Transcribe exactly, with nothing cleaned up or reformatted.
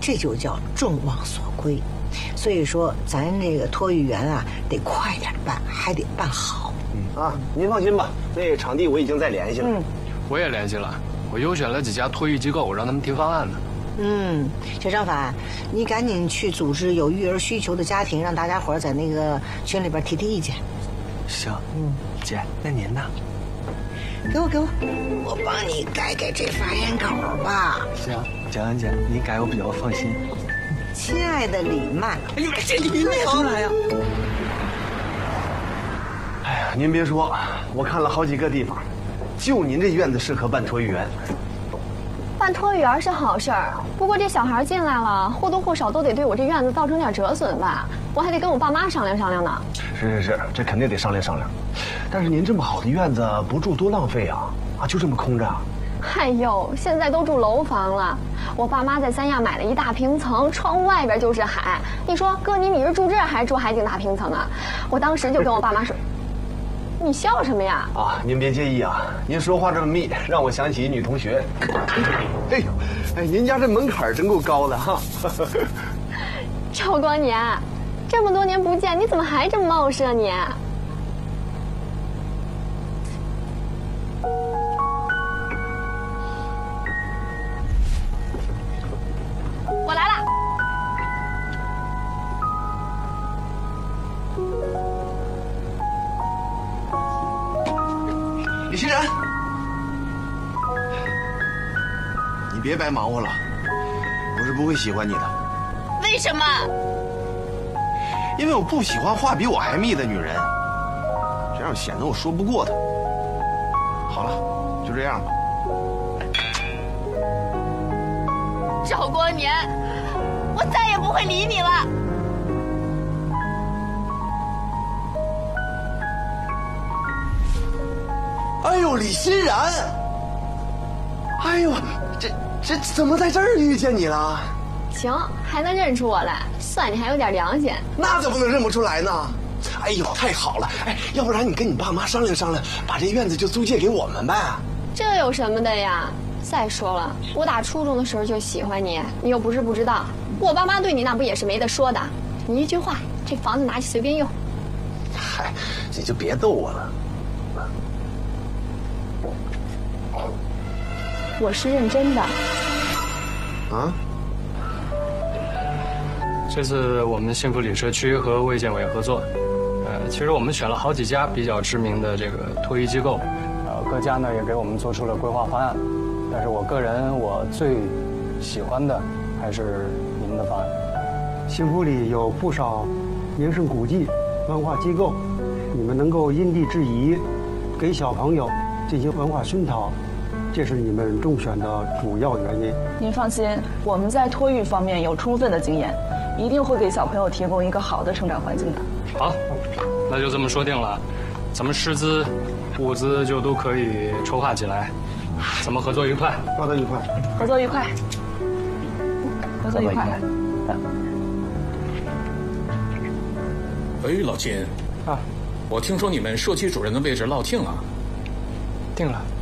这就叫众望所归。所以说，咱这个托育园啊，得快点办，还得办好。 嗯啊，您放心吧，那个场地我已经在联系了。嗯， 我也联系了，我优选了几家托育机构，让他们提方案呢。 嗯，小张凡，你赶紧去组织有育儿需求的家庭，让大家伙在那个群里边提提意见。 行，嗯，姐，那您呢？ 给我给我，我帮你改改这发言口吧。 行，蒋安姐，你改我比较放心。 亲爱的李曼， 哎呦，这李曼出来呀！哎呀，您别说，我看了好几个地方，就您这院子适合办托育园。 办托育园是好事儿，不过这小孩进来了，或多或少都得对我这院子造成点折损吧？我还得跟我爸妈商量商量呢。 是是是，这肯定得商量商量。但是您这么好的院子不住多浪费啊！啊，就这么空着啊？ 哎呦，现在都住楼房了。我爸妈在三亚买了一大平层，窗外边就是海。你说哥，你你是住这儿还是住海景大平层啊？我当时就跟我爸妈说。你笑什么呀？ 啊，您别介意啊，您说话这么密，让我想起一女同学。哎呦，哎，您家这门槛真够高的哈。 赵光年，这么多年不见，你怎么还这么冒失啊你？我来了。 李欣然，你别白忙活了，我是不会喜欢你的。 为什么？ 因为我不喜欢话比我还密的女人，这样显得我说不过她。好了，就这样吧。 赵光年，我再也不会理你了。 哎呦，李欣然！哎呦，这这怎么在这儿遇见你了？ 行，还能认出我来，算你还有点良心。 那怎么能认不出来呢？哎呦，太好了！哎，要不然你跟你爸妈商量商量，把这院子就租借给我们呗。 这有什么的呀？再说了，我打初中的时候就喜欢你，你又不是不知道，我爸妈对你那不也是没得说的。你一句话，这房子拿去随便用。 嗨，你就别逗我了。 我是认真的。 啊？ 这次我们幸福里社区和卫健委合作，呃，其实我们选了好几家比较知名的这个托育机构，呃，各家呢也给我们做出了规划方案。但是我个人我最喜欢的还是你们的方案。 幸福里有不少名胜古迹、文化机构，你们能够因地制宜，给小朋友进行文化熏陶。这是你们中选的主要原因。 您放心，我们在托育方面有充分的经验，一定会给小朋友提供一个好的成长环境的。 好，那就这么说定了，咱们师资、物资就都可以筹划起来，咱们合作愉快， 合作愉快， 合作愉快，合作愉快。 哎，老金啊，我听说你们社区主任的位置落定了。 定了。